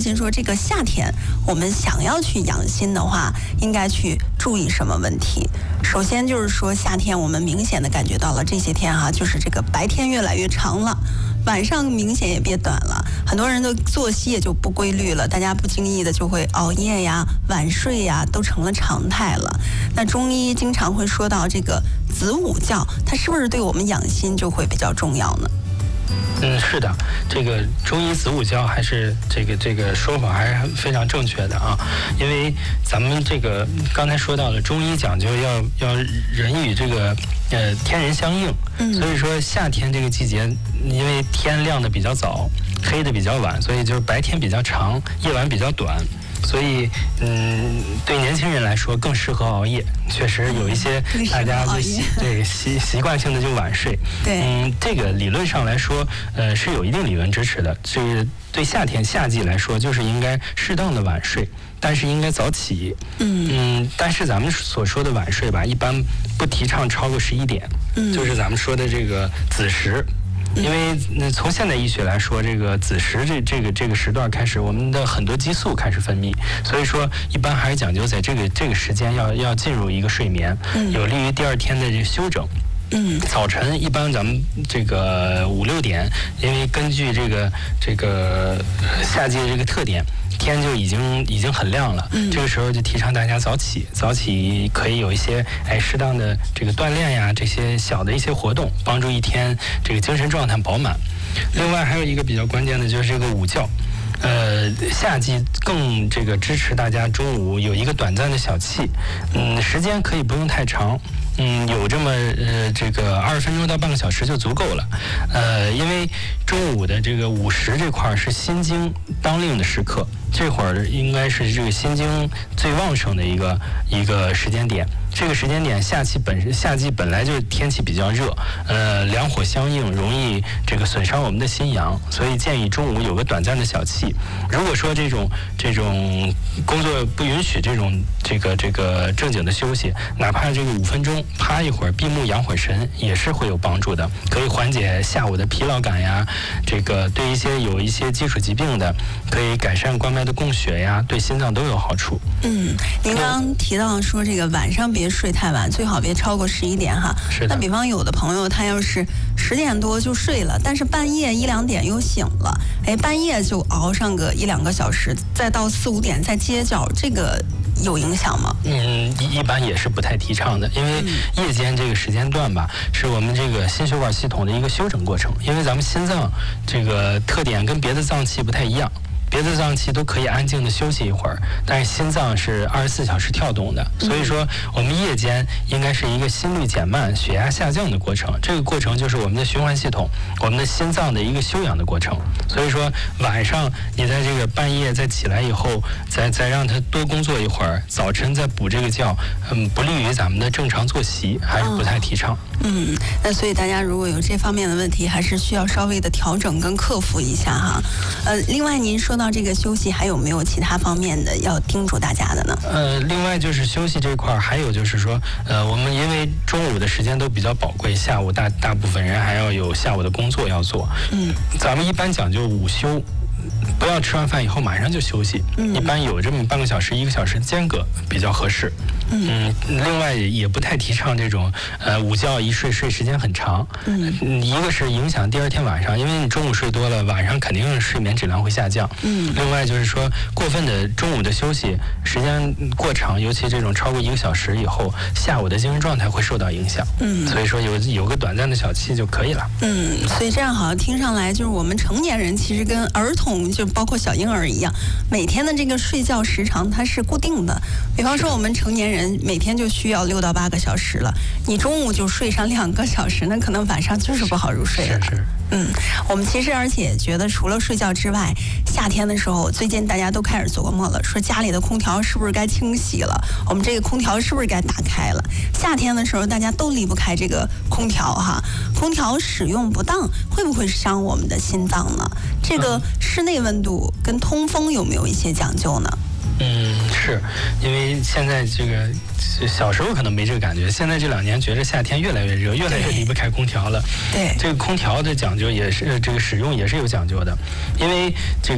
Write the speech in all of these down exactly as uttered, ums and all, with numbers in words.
心说，这个夏天我们想要去养心的话，应该去注意什么问题？首先就是说，夏天我们明显的感觉到了这些天哈、啊，就是这个白天越来越长了。晚上明显也变短了，很多人的作息也就不规律了，大家不经意的就会熬夜呀、晚睡呀，都成了常态了。那中医经常会说到这个子午觉，它是不是对我们养心就会比较重要呢？ 嗯，是的，这个中医子午觉还是这个这个说法还是非常正确的啊，因为咱们这个刚才说到了，中医讲究要要人与这个呃天人相应，嗯，所以说夏天这个季节，因为天亮的比较早，黑的比较晚，所以就是白天比较长，夜晚比较短。所以，嗯，对年轻人来说更适合熬夜。确实有一些大家就习对习习惯性的就晚睡。 对， 嗯，这个理论上来说，呃，是有一定理论支持的。这个对夏天夏季来说，就是应该适当的晚睡，但是应该早起。嗯嗯，但是咱们所说的晚睡吧，一般不提倡超过十一点。嗯，就是咱们说的这个子时。因为从现代医学来说，这个子时这这个这个时段开始，我们的很多激素开始分泌，所以说一般还是讲究在这个这个时间要要进入一个睡眠，有利于第二天的这个休整。嗯，早晨一般咱们这个五六点，因为根据这个这个夏季的这个特点，天就已经已经很亮了。嗯，这个时候就提倡大家早起，早起可以有一些哎适当的这个锻炼呀，这些小的一些活动，帮助一天这个精神状态饱满。另外还有一个比较关键的就是这个午觉。呃，夏季更这个支持大家中午有一个短暂的小憩，嗯，时间可以不用太长，嗯，有这么呃这个二十分钟到半个小时就足够了，呃，因为中午的这个午时这块是心经当令的时刻，这会儿应该是这个心经最旺盛的一个一个时间点。这个时间点，夏季本夏季本来就天气比较热，呃，两火相应，容易这个损伤我们的心阳，所以建议中午有个短暂的小憩。如果说这种这种工作不允许这种这个这个正经的休息，哪怕这个五分钟趴一会儿，闭目养会神，也是会有帮助的，可以缓解下午的疲劳感呀。这个对一些有一些基础疾病的，可以改善冠脉的供血呀，对心脏都有好处。 嗯，您刚刚提到说这个晚上别睡太晚，最好别超过十一点哈。 是的。 那比方有的朋友他要是十点多就睡了，但是半夜一两点又醒了，哎，半夜就熬上个一两个小时，再到四五点再接觉，这个有影响吗？ 嗯，一般也是不太提倡的，因为夜间这个时间段吧，是我们这个心血管系统的一个休整过程。因为咱们心脏这个特点跟别的脏器不太一样。别的脏器都可以安静的休息一会儿，但是心脏是二十四小时跳动的，所以说我们夜间应该是一个心率减慢、血压下降的过程。这个过程就是我们的循环系统、我们的心脏的一个休养的过程。所以说晚上你在这个半夜再起来以后，再再让它多工作一会儿，早晨再补这个觉，嗯，不利于咱们的正常作息，还是不太提倡。 嗯，那所以大家如果有这方面的问题，还是需要稍微的调整跟克服一下哈。呃，另外您说到这个休息，还有没有其他方面的要叮嘱大家的呢？ 呃，另外就是休息这块儿，还有就是说，呃，我们因为中午的时间都比较宝贵，下午大大部分人还要有下午的工作要做。嗯，咱们一般讲究午休。不要吃完饭以后马上就休息，嗯、一般有这么半个小时、一个小时间隔比较合适。嗯，另外也不太提倡这种呃午觉一睡睡时间很长。嗯，一个是影响第二天晚上，因为你中午睡多了，晚上肯定睡眠质量会下降。嗯，另外就是说过分的中午的休息时间过长，尤其这种超过一个小时以后，下午的精神状态会受到影响。嗯，所以说有有个短暂的小憩就可以了。 嗯，所以这样好像听上来就是我们成年人其实跟儿童就包括小婴儿一样，每天的这个睡觉时长它是固定的。比方说我们成年人每天就需要六到八个小时了，你中午就睡上两个小时，那可能晚上就是不好入睡了。 是是。 嗯，我们其实而且觉得除了睡觉之外，夏天的时候，最近大家都开始琢磨了，说家里的空调是不是该清洗了，我们这个空调是不是该打开了。夏天的时候大家都离不开这个空调哈，空调使用不当会不会伤我们的心脏呢？这个室内温度跟通风有没有一些讲究呢？ 嗯，是因为现在这个小时候可能没这个感觉，现在这两年觉得夏天越来越热，越来越离不开空调了。 对， 这个空调的讲究也是这个使用也是有讲究的，因为这个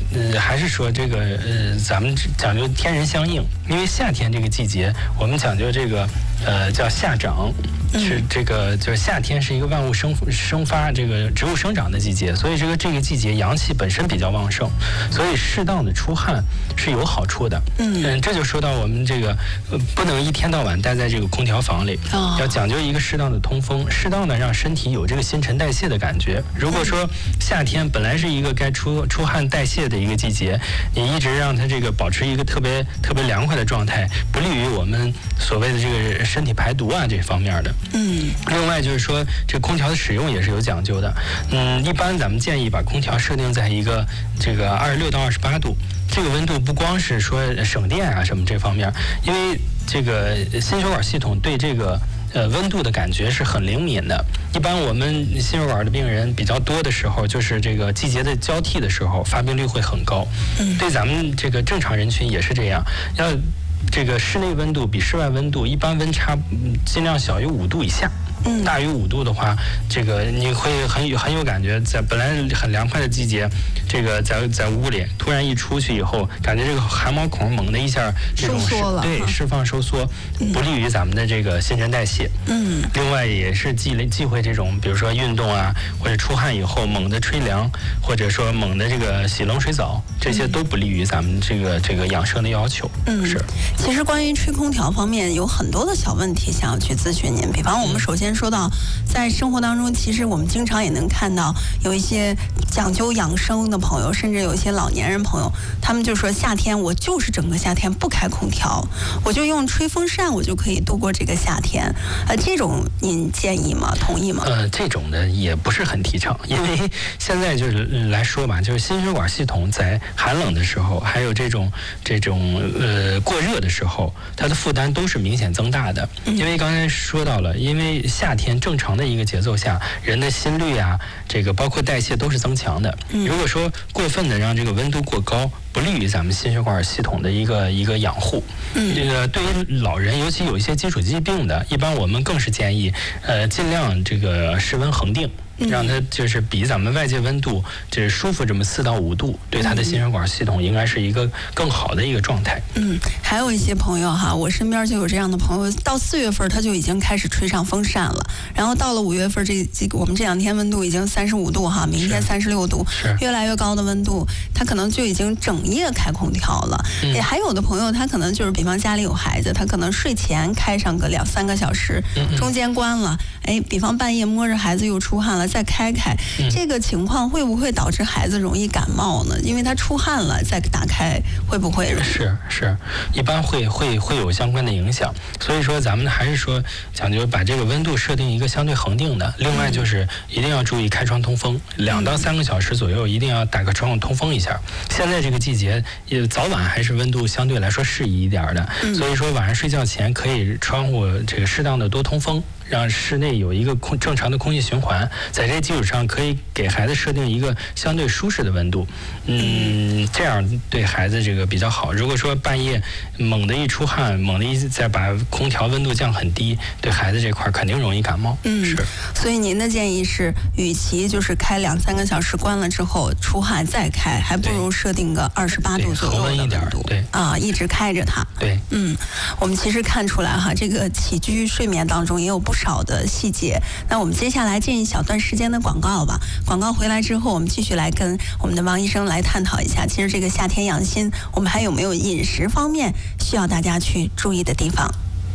呃，还是说这个呃，咱们讲究天人相应，因为夏天这个季节，我们讲究这个呃叫夏长，是这个就是夏天是一个万物生生发、这个植物生长的季节，所以这个这个季节阳气本身比较旺盛，所以适当的出汗是有好处的。嗯，嗯这就说到我们这个呃不能一天到晚待在这个空调房里，哦、要讲究一个适当的通风，适当的让身体有这个新陈代谢的感觉。如果说夏天本来是一个该出出汗代谢的一个季节，你一直让它这个保持一个特别特别凉快的状态，不利于我们所谓的这个身体排毒啊这方面的。嗯，另外就是说，这个空调的使用也是有讲究的。嗯，一般咱们建议把空调设定在一个这个二十六到二十八度，这个温度不光是说省电啊什么这方面，因为这个心血管系统对这个呃温度的感觉是很灵敏的。一般我们心血管的病人比较多的时候，就是这个季节的交替的时候，发病率会很高。嗯，对咱们这个正常人群也是这样，要这个室内温度比室外温度一般温差尽量小于五度以下。嗯，大于五度的话，这个你会很有很有感觉，在本来很凉快的季节，这个在在屋里突然一出去以后，感觉这个汗毛孔猛的一下这种收缩了， 对，释放收缩，不利于咱们的这个新陈代谢。嗯，另外也是忌忌讳这种，比如说运动啊，或者出汗以后猛的吹凉，或者说猛的这个洗冷水澡，这些都不利于咱们这个这个养生的要求。嗯，是。 其实关于吹空调方面，有很多的小问题想要去咨询您，比方我们首先说到，在生活当中，其实我们经常也能看到有一些讲究养生的朋友，甚至有一些老年人朋友，他们就说夏天我就是整个夏天不开空调，我就用吹风扇，我就可以度过这个夏天。呃，这种您建议吗？同意吗？ 呃，这种的也不是很提倡，因为现在就是来说吧，就是心血管系统在寒冷的时候，还有这种这种呃过热的时候，它的负担都是明显增大的。因为刚才说到了，因为夏天正常的一个节奏下，人的心率啊，这个包括代谢都是增强的。如果说过分的让这个温度过高，不利于咱们心血管系统的一个一个养护。嗯，这个对于老人，尤其有一些基础疾病的，一般我们更是建议，呃，尽量这个室温恒定。让它就是比咱们外界温度就是舒服这么四到五度，对它的心血管系统应该是一个更好的一个状态。 嗯，还有一些朋友哈，我身边就有这样的朋友，到四月份他就已经开始吹上风扇了，然后到了五月份这这个我们这两天温度已经三十五度哈，明天三十六度，越来越高的温度，他可能就已经整夜开空调了。嗯、也还有的朋友他可能就是比方家里有孩子，他可能睡前开上个两三个小时，中间关了，哎，比方半夜摸着孩子又出汗了。再开开，这个情况会不会导致孩子容易感冒呢？因为他出汗了，再打开会不会？ 是是，一般会会会有相关的影响。所以说，咱们还是说讲究把这个温度设定一个相对恒定的。另外就是一定要注意开窗通风，两到三个小时左右一定要打开窗户通风一下。现在这个季节，也早晚还是温度相对来说适宜一点的，所以说晚上睡觉前可以窗户这个适当的多通风。让室内有一个空正常的空气循环，在这基础上可以给孩子设定一个相对舒适的温度，嗯，这样对孩子这个比较好。如果说半夜猛的一出汗，猛的一再把空调温度降很低，对孩子这块肯定容易感冒。嗯，是。 所以您的建议是，与其就是开两三个小时关了之后出汗再开，还不如设定个二十八度左右的温度， 对啊，一直开着它。 对， 嗯，我们其实看出来哈，这个起居睡眠当中也有不少的细节。那我们接下来进一小段时间的广告吧。广告回来之后，我们继续来跟我们的王医生来探讨一下，其实这个夏天养心，我们还有没有饮食方面需要大家去注意的地方？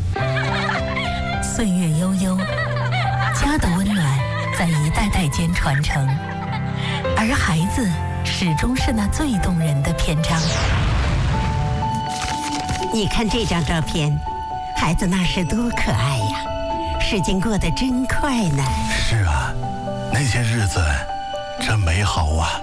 岁月悠悠，家的温暖在一代代间传承，而孩子始终是那最动人的篇章。 你看这张照片，孩子那是多可爱呀！时间过得真快呢。 是啊，那些日子真美好啊！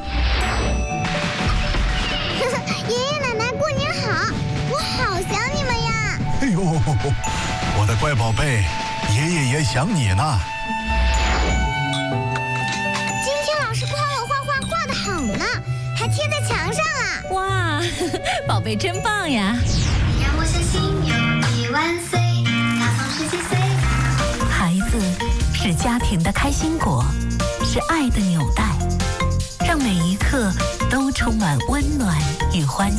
爷爷奶奶过年好，我好想你们呀！ 哎呦，我的乖宝贝，爷爷也想你呢。 今天老师夸我画画画得好呢，还贴在墙上啊！ 哇，宝贝真棒呀！ 让我相信有你万岁，他从十几岁。 孩子是家庭的开心果，是爱的纽带，让每一刻都充满温暖与欢